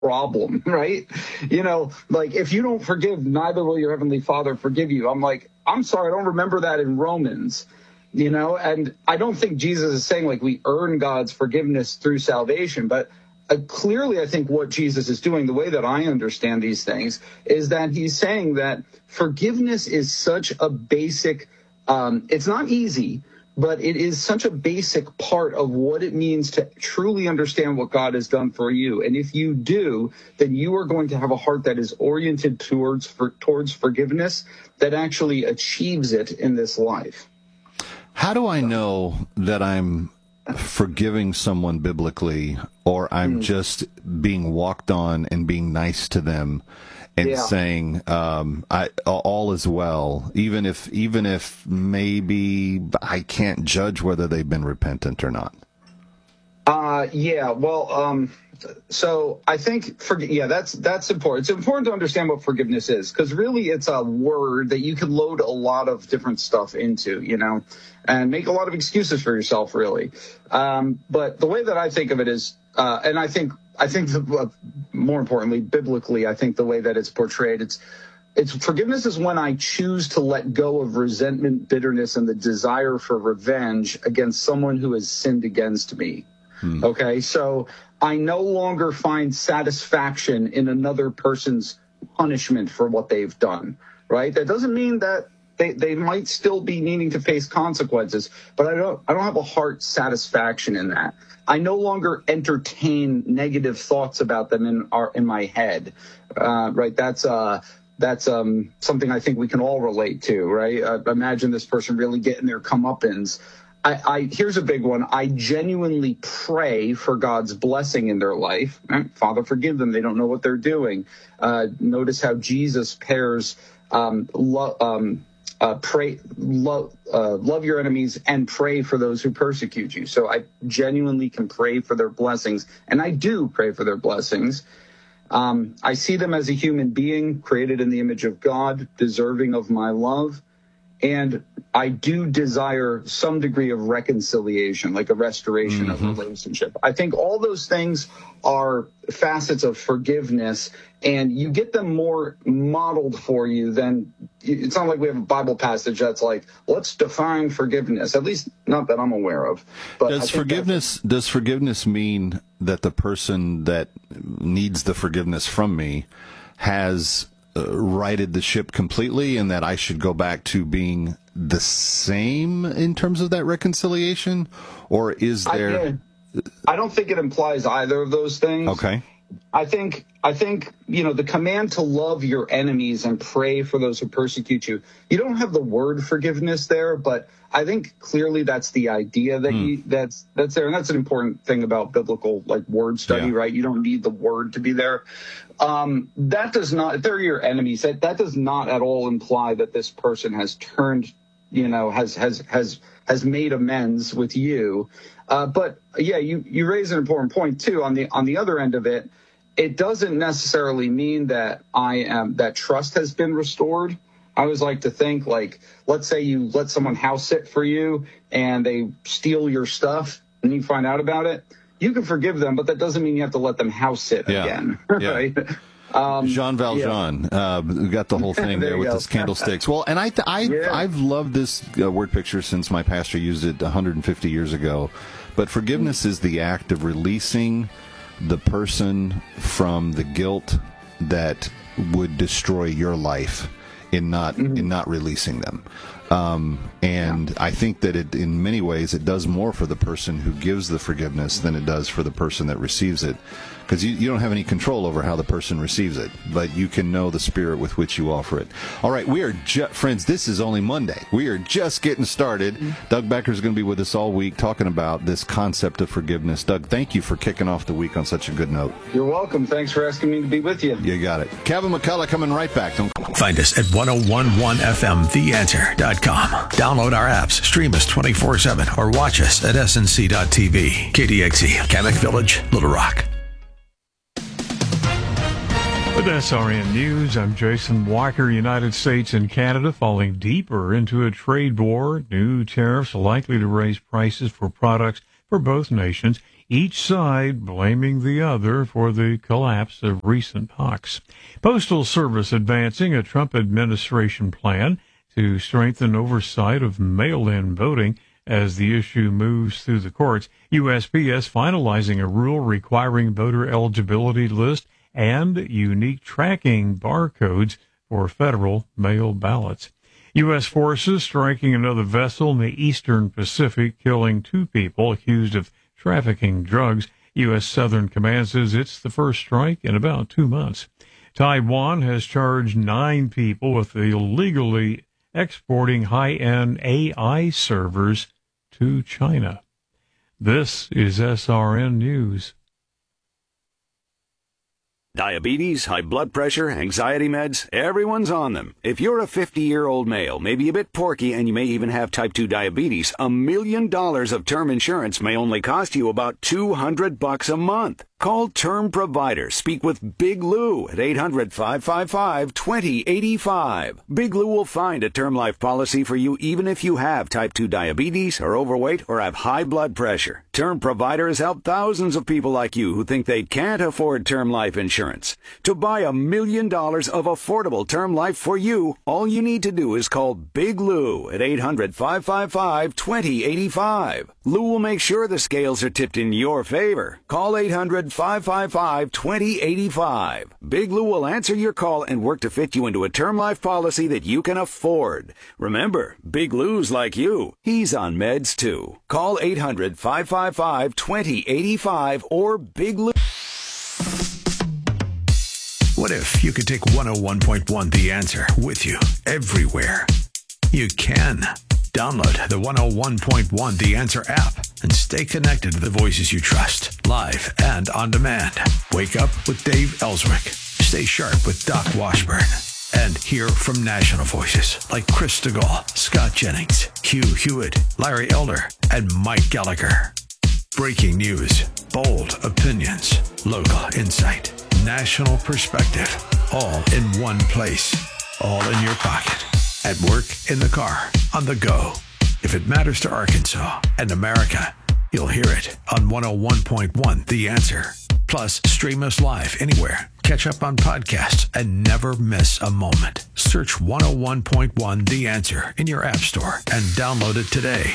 problem, right? Like if you don't forgive, neither will your heavenly Father forgive you. I'm like, I'm sorry, I don't remember that in Romans, and I don't think Jesus is saying like we earn God's forgiveness through salvation, but clearly I think what Jesus is doing, the way that I understand these things, is that he's saying that forgiveness is such a basic, it's not easy, but it is such a basic part of what it means to truly understand what God has done for you. And if you do, then you are going to have a heart that is oriented towards forgiveness that actually achieves it in this life. How do I know that I'm forgiving someone biblically, or I'm just being walked on and being nice to them and saying all is well, even if maybe I can't judge whether they've been repentant or not? So I think that's important. It's important to understand what forgiveness is, because really it's a word that you can load a lot of different stuff into, and make a lot of excuses for yourself, really. But the way that I think of it is, and I think more importantly, biblically, I think the way that it's portrayed, it's forgiveness is when I choose to let go of resentment, bitterness, and the desire for revenge against someone who has sinned against me. Okay, so I no longer find satisfaction in another person's punishment for what they've done, right? That doesn't mean that they might still be needing to face consequences, but I don't have a heart satisfaction in that. I no longer entertain negative thoughts about them in my head, right? That's something I think we can all relate to, right? Imagine this person really getting their comeuppance. Here's a big one. I genuinely pray for God's blessing in their life. Father, forgive them. They don't know what they're doing. Notice how Jesus pairs love your enemies and pray for those who persecute you. So I genuinely can pray for their blessings, and I do pray for their blessings. I see them as a human being created in the image of God, deserving of my love. And I do desire some degree of reconciliation, like a restoration of relationship. I think all those things are facets of forgiveness, and you get them more modeled for you than it's not like we have a Bible passage that's like, let's define forgiveness, at least not that I'm aware of. But does forgiveness mean that the person that needs the forgiveness from me has righted the ship completely, and that I should go back to being the same in terms of that reconciliation? Or is there... I don't think it implies either of those things. Okay. I think the command to love your enemies and pray for those who persecute you, you don't have the word forgiveness there, but I think clearly that's the idea that that's there. And that's an important thing about biblical word study, right? You don't need the word to be there. That does not, if they're your enemies, that does not at all imply that this person has turned, has made amends with you. But you raise an important point too. On the other end of it, it doesn't necessarily mean that that trust has been restored. I always like to think, let's say you let someone house sit for you and they steal your stuff and you find out about it. You can forgive them, but that doesn't mean you have to let them house sit again. Right? Jean Valjean got the whole thing there with his candlesticks. Well, and I've loved this word picture since my pastor used it 150 years ago. But forgiveness is the act of releasing the person from the guilt that would destroy your life in not releasing them. I think that in many ways it does more for the person who gives the forgiveness than it does for the person that receives it, because you don't have any control over how the person receives it, but you can know the spirit with which you offer it. All right, we are friends, this is only Monday. We are just getting started. Doug Becker is going to be with us all week talking about this concept of forgiveness. Doug, thank you for kicking off the week on such a good note. You're welcome. Thanks for asking me to be with you. You got it. Kevin McCullough coming right back. Find us at 1011fmtheanswer.com. Download our apps, stream us 24/7, or watch us at snc.tv. KDXE, Kamek Village, Little Rock. With SRN News, I'm Jason Walker. United States and Canada falling deeper into a trade war. New tariffs are likely to raise prices for products for both nations, each side blaming the other for the collapse of recent talks. Postal Service advancing a Trump administration plan to strengthen oversight of mail-in voting as the issue moves through the courts. USPS finalizing a rule requiring voter eligibility list and unique tracking barcodes for federal mail ballots. U.S. forces striking another vessel in the eastern Pacific, killing 2 people accused of trafficking drugs. U.S. Southern Command says it's the first strike in about 2 months. Taiwan has charged 9 people with illegally exporting high-end AI servers to China. This is SRN News. Diabetes, high blood pressure, anxiety meds, everyone's on them. If you're a 50-year-old male, maybe a bit porky, and you may even have type 2 diabetes, $1 million of term insurance may only cost you about $200 a month. Call Term Provider. Speak with Big Lou at 800-555-2085. Big Lou will find a term life policy for you even if you have type 2 diabetes, are overweight, or have high blood pressure. Term Provider has helped thousands of people like you who think they can't afford term life insurance. To buy $1 million of affordable term life for you, all you need to do is call Big Lou at 800-555-2085. Lou will make sure the scales are tipped in your favor. Call 800-555-2085. Big Lou will answer your call and work to fit you into a term life policy that you can afford. Remember, Big Lou's like you. He's on meds too. Call 800-555-2085 or Big Lou. What if you could take 101.1 The Answer with you everywhere? You can. Download the 101.1 The Answer app and stay connected to the voices you trust, live and on demand. Wake up with Dave Ellswick. Stay sharp with Doc Washburn. And hear from national voices like Chris DeGaulle, Scott Jennings, Hugh Hewitt, Larry Elder, and Mike Gallagher. Breaking news, bold opinions, local insight, national perspective, all in one place, all in your pocket. At work, in the car, on the go. If it matters to Arkansas and America, you'll hear it on 101.1 The Answer. Plus, stream us live anywhere. Catch up on podcasts and never miss a moment. Search 101.1 The Answer in your app store and download it today.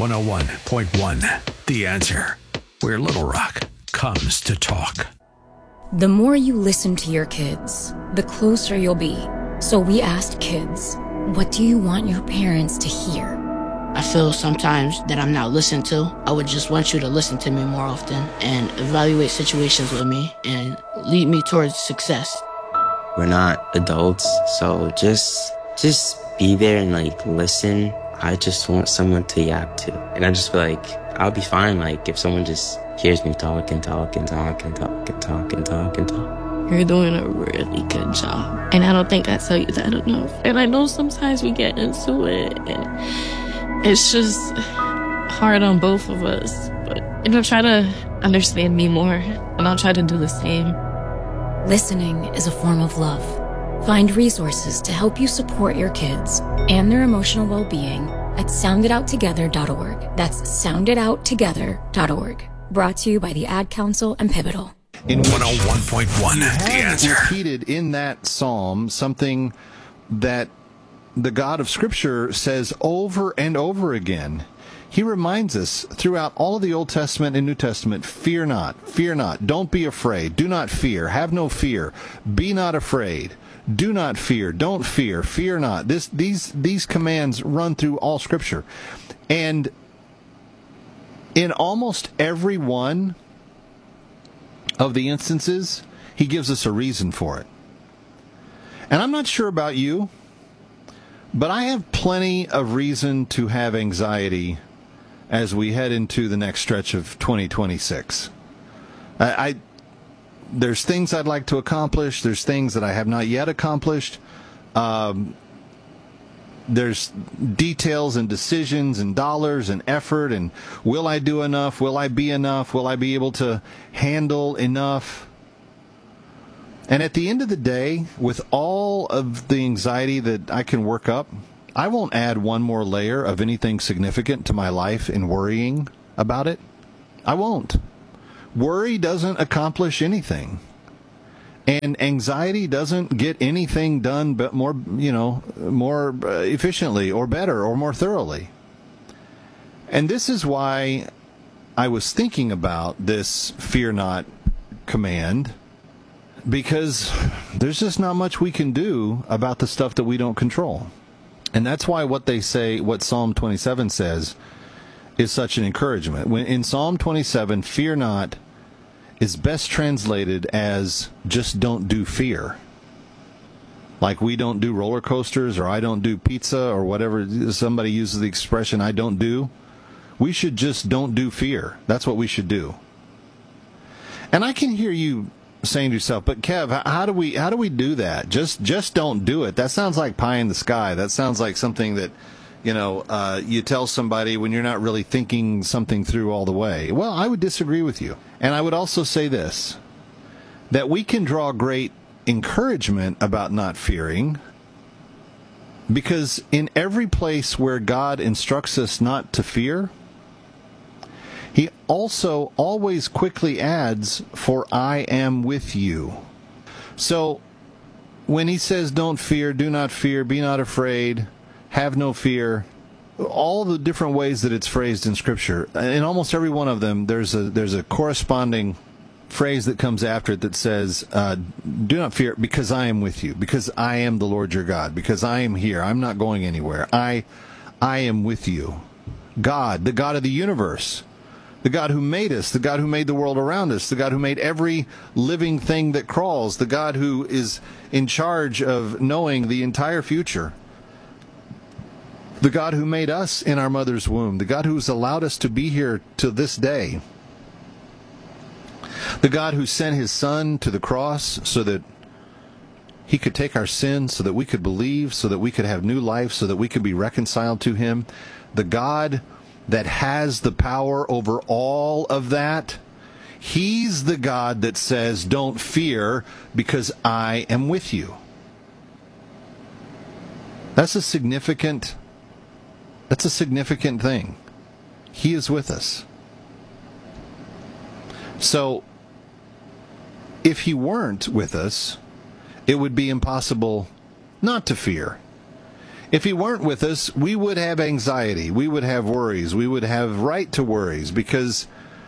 101.1 The Answer, where Little Rock comes to talk. The more you listen to your kids, the closer you'll be. So we asked kids, what do you want your parents to hear? I feel sometimes that I'm not listened to. I would just want you to listen to me more often and evaluate situations with me and lead me towards success. We're not adults, so just be there and listen. I just want someone to yap to. And I just feel like I'll be fine if someone just hears me talk and talk and talk and talk and talk and talk and talk. You're doing a really good job. And I don't think I tell you that enough. And I know sometimes we get into it and it's just hard on both of us. But try to understand me more and I'll try to do the same. Listening is a form of love. Find resources to help you support your kids and their emotional well-being at sounditouttogether.org. That's sounditouttogether.org. Brought to you by the Ad Council and Pivotal. In 101.1 The Answer. Repeated in that psalm something that the God of Scripture says over and over again. He reminds us throughout all of the Old Testament and New Testament, fear not, don't be afraid, do not fear, have no fear, be not afraid, do not fear, don't fear, fear not. These commands run through all Scripture. And in almost every one of the instances, he gives us a reason for it. And I'm not sure about you, but I have plenty of reason to have anxiety as we head into the next stretch of 2026. There's things I'd like to accomplish. There's things that I have not yet accomplished. There's details and decisions and dollars and effort and will I do enough? Will I be enough? Will I be able to handle enough? And at the end of the day, with all of the anxiety that I can work up, I won't add one more layer of anything significant to my life in worrying about it. I won't. Worry doesn't accomplish anything. And anxiety doesn't get anything done but more efficiently or better or more thoroughly. And this is why I was thinking about this fear not command, because there's just not much we can do about the stuff that we don't control. And that's why what Psalm 27 says is such an encouragement. When in Psalm 27, fear not is best translated as just don't do fear. Like we don't do roller coasters, or I don't do pizza, or whatever somebody uses the expression, I don't do. We should just don't do fear. That's what we should do. And I can hear you saying to yourself, but Kev, how do we do that? Just don't do it. That sounds like pie in the sky. That sounds like something that, you tell somebody when you're not really thinking something through all the way. Well, I would disagree with you. And I would also say this, that we can draw great encouragement about not fearing, because in every place where God instructs us not to fear, He also always quickly adds, for I am with you. So when He says don't fear, do not fear, be not afraid, have no fear, all the different ways that it's phrased in Scripture, in almost every one of them, there's a corresponding phrase that comes after it that says, do not fear, because I am with you, because I am the Lord your God, because I am here, I'm not going anywhere, I am with you. God, the God of the universe, the God who made us, the God who made the world around us, the God who made every living thing that crawls, the God who is in charge of knowing the entire future, the God who made us in our mother's womb, the God who's allowed us to be here to this day, the God who sent His Son to the cross so that He could take our sins, so that we could believe, so that we could have new life, so that we could be reconciled to Him, the God that has the power over all of that, He's the God that says, don't fear, because I am with you. That's a significant thing. He is with us. So, if He weren't with us, it would be impossible not to fear. If He weren't with us, we would have anxiety, we would have worries, we would have right to worries, because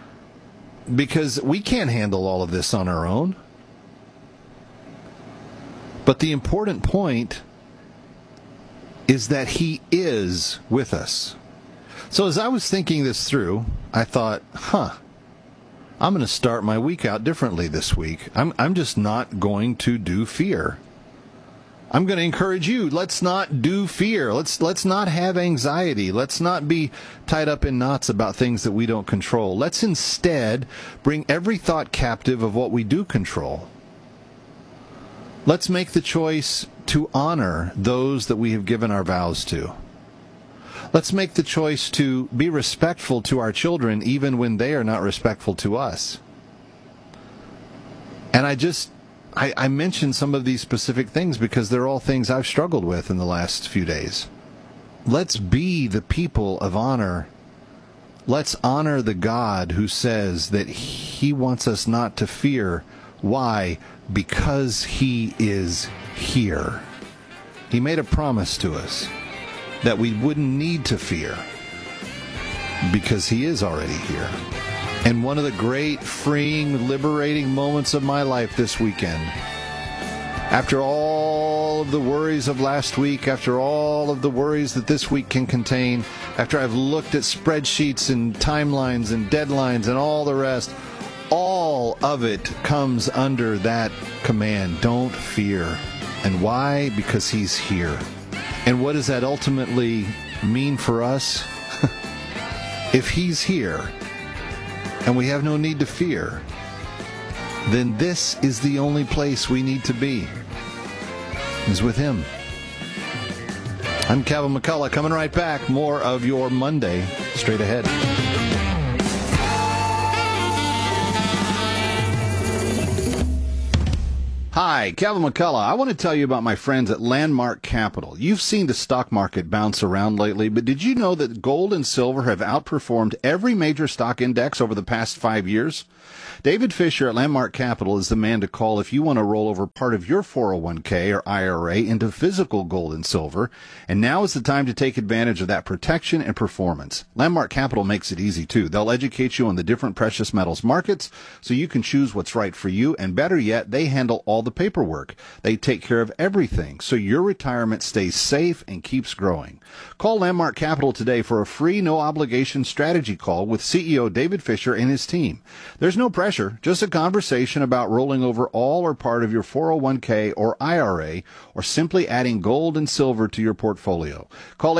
we can't handle all of this on our own. But the important point is that He is with us. So as I was thinking this through, I thought, I'm going to start my week out differently this week. I'm just not going to do fear. I'm going to encourage you, let's not do fear. Let's not have anxiety. Let's not be tied up in knots about things that we don't control. Let's instead bring every thought captive of what we do control. Let's make the choice to honor those that we have given our vows to. Let's make the choice to be respectful to our children even when they are not respectful to us. And I mentioned some of these specific things because they're all things I've struggled with in the last few days. Let's be the people of honor. Let's honor the God who says that He wants us not to fear. Why? Because He is here. He made a promise to us that we wouldn't need to fear because He is already here. And one of the great, freeing, liberating moments of my life this weekend, after all of the worries of last week, after all of the worries that this week can contain, after I've looked at spreadsheets and timelines and deadlines and all the rest, all of it comes under that command, don't fear. And why? Because He's here. And what does that ultimately mean for us? If He's here, and we have no need to fear, then this is the only place we need to be, is with Him. I'm Kevin McCullough, coming right back. More of your Monday straight ahead. Hi, Kevin McCullough. I want to tell you about my friends at Landmark Capital. You've seen the stock market bounce around lately, but did you know that gold and silver have outperformed every major stock index over the past 5 years? David Fisher at Landmark Capital is the man to call if you want to roll over part of your 401k or IRA into physical gold and silver. And now is the time to take advantage of that protection and performance. Landmark Capital makes it easy, too. They'll educate you on the different precious metals markets so you can choose what's right for you. And better yet, they handle all the paperwork. They take care of everything so your retirement stays safe and keeps growing. Call Landmark Capital today for a free, no-obligation strategy call with CEO David Fisher and his team. There's no pressure, just a conversation about rolling over all or part of your 401k or IRA, or simply adding gold and silver to your portfolio. Call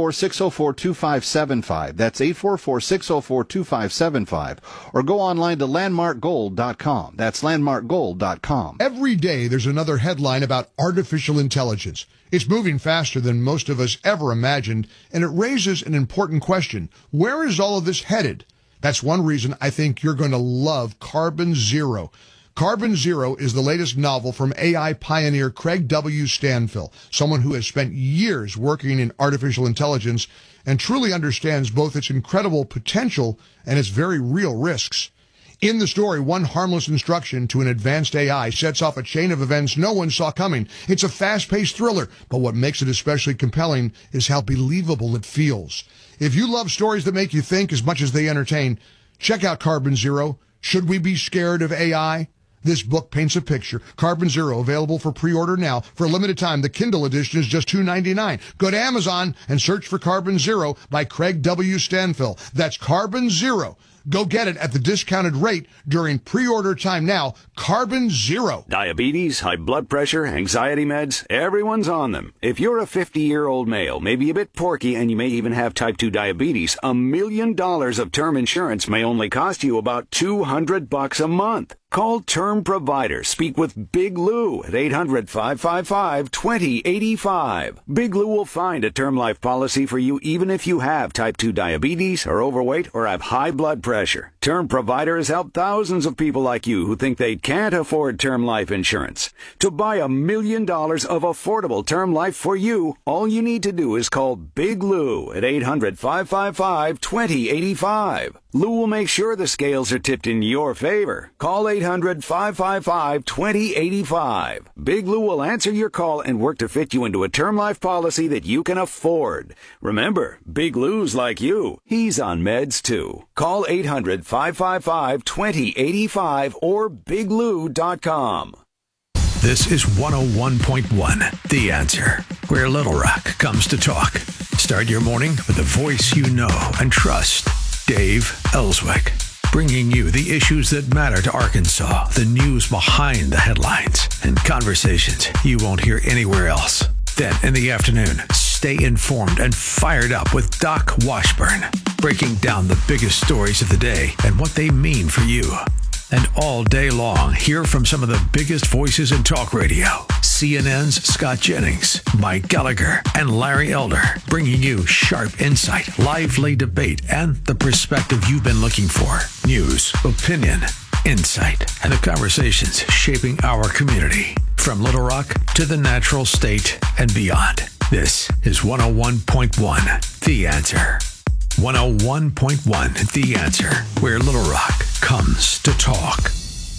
844-604-2575. That's 844-604-2575. Or go online to landmarkgold.com. That's landmarkgold.com. Every day there's another headline about artificial intelligence. It's moving faster than most of us ever imagined, and it raises an important question. Where is all of this headed? That's one reason I think you're going to love Carbon Zero. Carbon Zero is the latest novel from AI pioneer Craig W. Stanfill, someone who has spent years working in artificial intelligence and truly understands both its incredible potential and its very real risks. In the story, one harmless instruction to an advanced AI sets off a chain of events no one saw coming. It's a fast-paced thriller, but what makes it especially compelling is how believable it feels. If you love stories that make you think as much as they entertain, check out Carbon Zero. Should we be scared of AI? This book paints a picture. Carbon Zero, available for pre-order now. For a limited time, the Kindle edition is just $2.99. Go to Amazon and search for Carbon Zero by Craig W. Stanfill. That's Carbon Zero. Go get it at the discounted rate during pre-order time now. Carbon Zero. Diabetes, high blood pressure, anxiety meds, everyone's on them. If you're a 50-year-old male, maybe a bit porky, and you may even have type 2 diabetes, $1 million of term insurance may only cost you about $200 a month. Call Term Provider. Speak with Big Lou at 800-555-2085. Big Lou will find a term life policy for you even if you have type 2 diabetes, are overweight, or have high blood pressure. Term Provider has helped thousands of people like you who think they can't afford term life insurance. To buy $1 million of affordable term life for you, all you need to do is call Big Lou at 800-555-2085. Lou will make sure the scales are tipped in your favor. Call 800-555-2085. Big Lou will answer your call and work to fit you into a term life policy that you can afford. Remember, Big Lou's like you. He's on meds too. Call 800-555-2085 or biglou.com. This is 101.1 The Answer, where Little Rock comes to talk. Start your morning with a voice you know and trust. Dave Ellswick, bringing you the issues that matter to Arkansas, the news behind the headlines, and conversations you won't hear anywhere else. Then in the afternoon, stay informed and fired up with Doc Washburn, breaking down the biggest stories of the day and what they mean for you. And all day long, hear from some of the biggest voices in talk radio. CNN's Scott Jennings, Mike Gallagher, and Larry Elder, bringing you sharp insight, lively debate, and the perspective you've been looking for. News, opinion, insight, and the conversations shaping our community. From Little Rock to the natural state and beyond. This is 101.1 The Answer. 101.1 The Answer, where Little Rock comes to talk.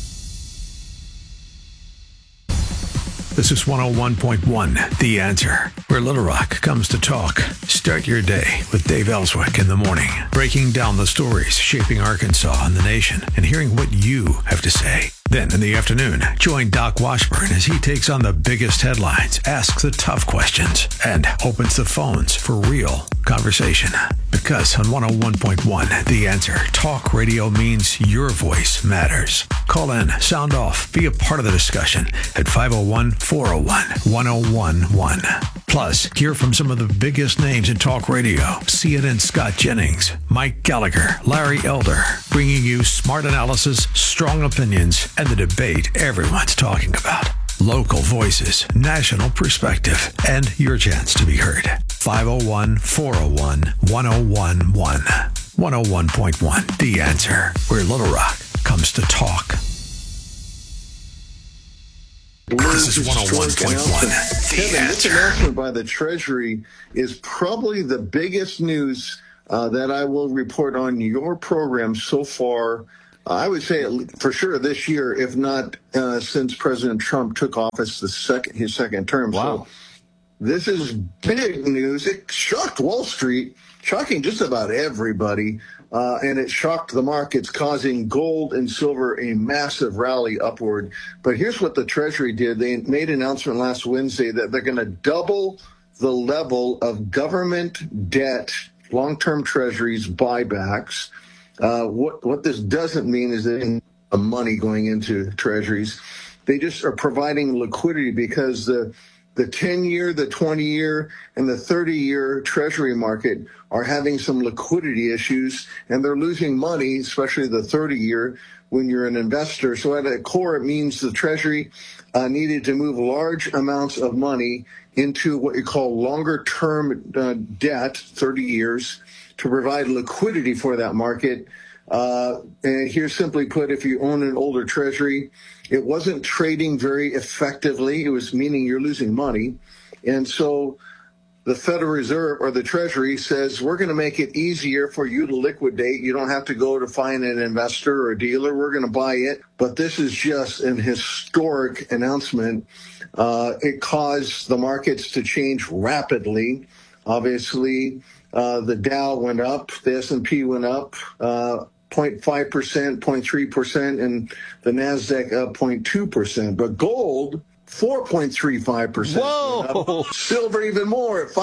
This is 101.1 The Answer, where Little Rock comes to talk. Start your day with Dave Ellswick in the morning, breaking down the stories shaping Arkansas and the nation and hearing what you have to say. Then in the afternoon, join Doc Washburn as he takes on the biggest headlines, asks the tough questions, and opens the phones for real conversation. Because on 101.1 The Answer, talk radio means your voice matters. Call in, sound off, be a part of the discussion at 501-401-1011. Plus, hear from some of the biggest names in talk radio. CNN Scott Jennings, Mike Gallagher, Larry Elder, bringing you smart analysis, strong opinions, and the debate everyone's talking about. Local voices, national perspective, and your chance to be heard. 501-401-1011. 101.1 The Answer, where Little Rock comes to talk. This is 101.1. Kevin, this announcement by the Treasury is probably the biggest news that I will report on your program so far. I would say for sure this year, if not since President Trump took office his second term. Wow. So this is big news. It shocked Wall Street, shocking just about everybody, and it shocked the markets, causing gold and silver a massive rally upward. But here's what the Treasury did. They made an announcement last Wednesday that they're going to double the level of government debt, long-term treasuries buybacks. What this doesn't mean is that money going into treasuries. They just are providing liquidity because the 10-year, the 20-year, and the 30-year treasury market are having some liquidity issues, and they're losing money, especially the 30-year, when you're an investor. So at its core, it means the Treasury needed to move large amounts of money into what you call longer-term debt, 30 years, to provide liquidity for that market. And here, simply put, if you own an older Treasury, it wasn't trading very effectively. It was meaning you're losing money. And so the Federal Reserve or the Treasury says, we're going to make it easier for you to liquidate. You don't have to go to find an investor or a dealer. We're going to buy it. But this is just an historic announcement. It caused the markets to change rapidly. Obviously, the Dow went up, the S&P went up 0.5%, 0.3%, and the NASDAQ up 0.2%. But gold, 4.35%. Whoa! Silver even more at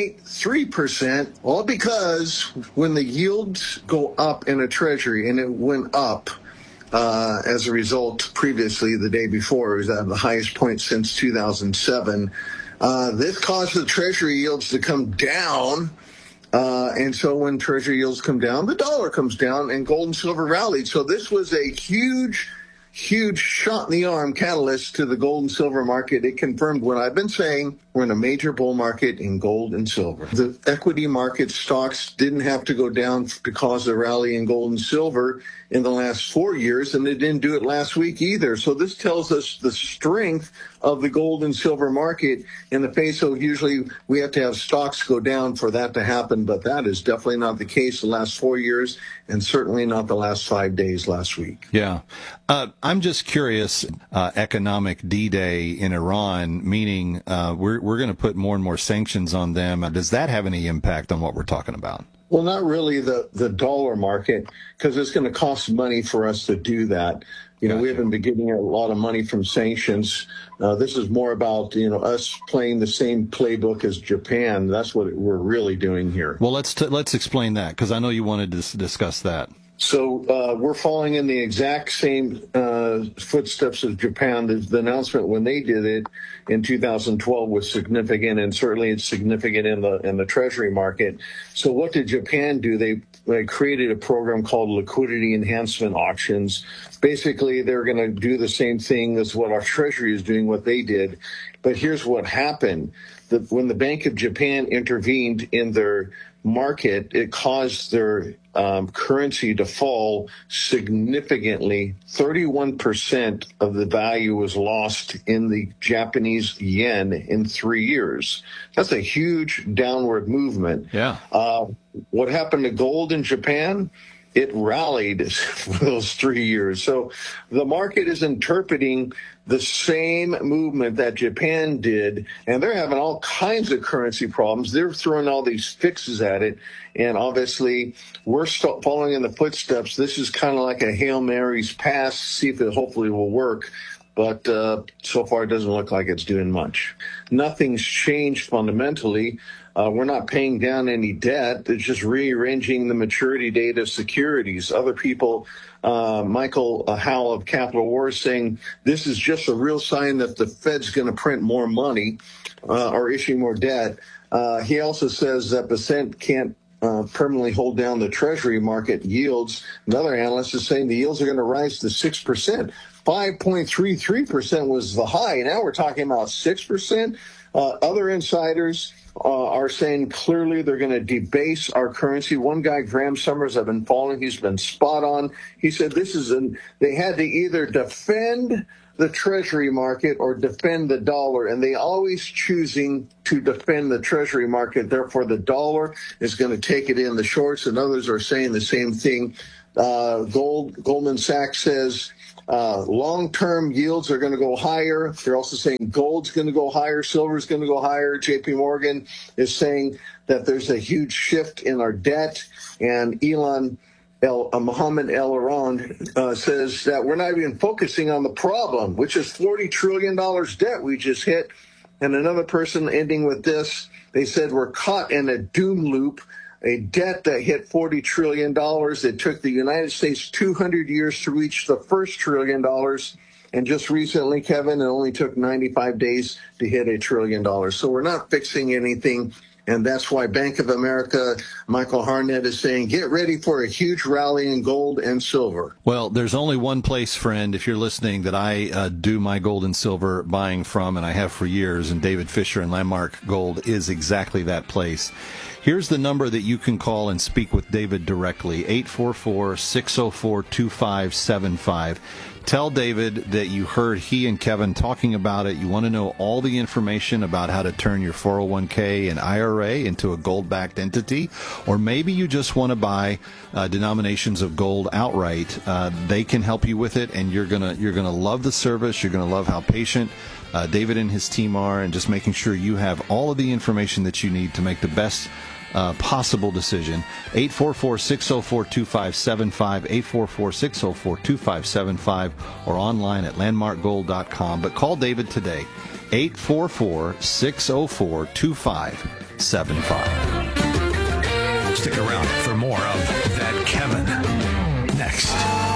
5.83%, all because when the yields go up in a treasury, and it went up as a result previously the day before, it was at the highest point since 2007, this caused the treasury yields to come down. And so when treasury yields come down, the dollar comes down and gold and silver rallied. So this was a huge shot in the arm catalyst to the gold and silver market. It confirmed what I've been saying. We're in a major bull market in gold and silver. The equity market stocks didn't have to go down to cause a rally in gold and silver in the last 4 years, and they didn't do it last week either. So this tells us the strength of the gold and silver market in the face of usually we have to have stocks go down for that to happen, but that is definitely not the case the last 4 years and certainly not the last 5 days last week. Yeah. I'm just curious, economic D-Day in Iran, meaning we're going to put more and more sanctions on them. Does that have any impact on what we're talking about? Well, not really the dollar market, because it's going to cost money for us to do that. You know, we haven't been getting a lot of money from sanctions. This is more about, us playing the same playbook as Japan. That's what we're really doing here. Well, let's explain that, because I know you wanted to discuss that. So we're following in the exact same footsteps as Japan. The announcement when they did it in 2012 was significant, and certainly it's significant in the Treasury market. So what did Japan do? They created a program called liquidity enhancement auctions. Basically, they're going to do the same thing as what our Treasury is doing, what they did. But here's what happened. When the Bank of Japan intervened in their market, it caused their currency to fall significantly. 31% of the value was lost in the Japanese yen in 3 years. That's a huge downward movement. Yeah. What happened to gold in Japan? It rallied for those 3 years. So the market is interpreting the same movement that Japan did, and they're having all kinds of currency problems. They're throwing all these fixes at it, and obviously we're following in the footsteps. This is kind of like a Hail Mary's pass, see if it hopefully will work. But so far it doesn't look like it's doing much. Nothing's changed fundamentally. We're not paying down any debt. It's just rearranging the maturity date of securities. Other people, Michael Howell of Capital War, is saying this is just a real sign that the Fed's going to print more money or issue more debt. He also says that the Fed can't permanently hold down the Treasury market yields. Another analyst is saying the yields are going to rise to 6%. 5.33% was the high. Now we're talking about 6%. Other insiders are saying clearly they're going to debase our currency. One guy, Graham Summers, I've been following. He's been spot on. He said they had to either defend the treasury market or defend the dollar, and they always choosing to defend the treasury market. Therefore, the dollar is going to take it in the shorts, and others are saying the same thing. Goldman Sachs says long-term yields are going to go higher. They're also saying gold's going to go higher, silver's going to go higher. JP Morgan is saying that there's a huge shift in our debt, and Mohammed El-Iran says that we're not even focusing on the problem, which is $40 trillion debt we just hit. And another person ending with this, they said we're caught in a doom loop, a debt that hit $40 trillion. It took the United States 200 years to reach the first $1 trillion. And just recently, Kevin, it only took 95 days to hit $1 trillion. So we're not fixing anything. And that's why Bank of America, Michael Harnett, is saying, get ready for a huge rally in gold and silver. Well, there's only one place, friend, if you're listening, that I do my gold and silver buying from, and I have for years, and David Fisher and Landmark Gold is exactly that place. Here's the number that you can call and speak with David directly, 844-604-2575. Tell David that you heard he and Kevin talking about it. You want to know all the information about how to turn your 401k and IRA into a gold-backed entity, or maybe you just want to buy denominations of gold outright. They can help you with it, and you're gonna love the service. You're gonna love how patient David and his team are, and just making sure you have all of the information that you need to make the best possible decision. 844-604-2575, 844-604-2575, or online at landmarkgold.com. But call David today, 844-604-2575. Stick around for more of That Kevin next.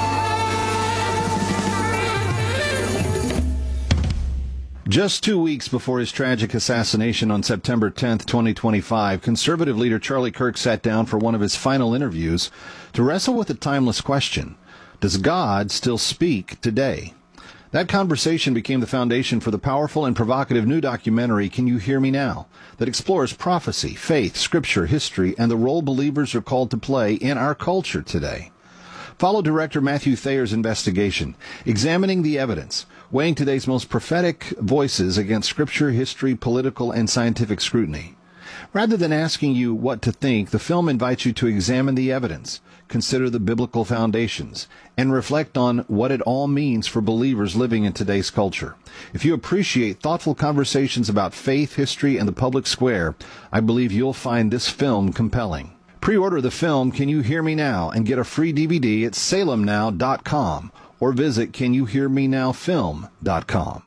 Just 2 weeks before his tragic assassination on September 10th, 2025, conservative leader Charlie Kirk sat down for one of his final interviews to wrestle with a timeless question: does God still speak today? That conversation became the foundation for the powerful and provocative new documentary, Can You Hear Me Now?, that explores prophecy, faith, scripture, history, and the role believers are called to play in our culture today. Follow director Matthew Thayer's investigation, examining the evidence, weighing today's most prophetic voices against scripture, history, political, and scientific scrutiny. Rather than asking you what to think, the film invites you to examine the evidence, consider the biblical foundations, and reflect on what it all means for believers living in today's culture. If you appreciate thoughtful conversations about faith, history, and the public square, I believe you'll find this film compelling. Pre-order the film Can You Hear Me Now? And get a free DVD at salemnow.com or visit CanYouHearMeNowFilm.com.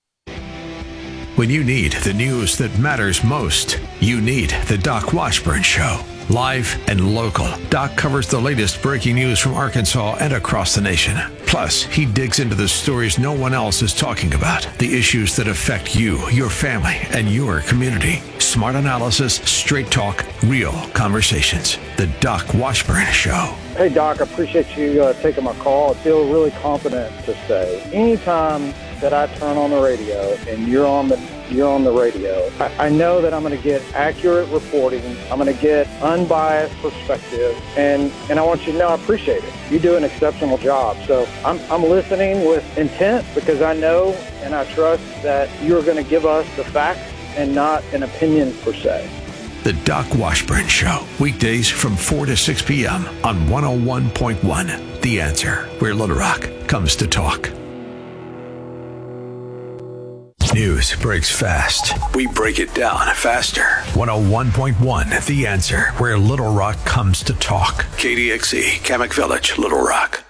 When you need the news that matters most, you need the Doc Washburn Show. Live and local, Doc covers the latest breaking news from Arkansas and across the nation. Plus, he digs into the stories no one else is talking about, the issues that affect you, your family, and your community. Smart analysis, straight talk, real conversations. The Doc Washburn Show. Hey, Doc, I appreciate you taking my call. I feel really confident to say anytime that I turn on the radio and you're on the radio, I know that I'm going to get accurate reporting. I'm going to get unbiased perspective, and I want you to know I appreciate it. You do an exceptional job. So I'm listening with intent because I know and I trust that you're going to give us the facts and not an opinion per se. The Doc Washburn Show, weekdays from 4 to 6 p.m. on 101.1 The Answer, where Little Rock comes to talk. News breaks fast. We break it down faster. 101.1 The Answer, where Little Rock comes to talk. KDXE, Kamak Village, Little Rock.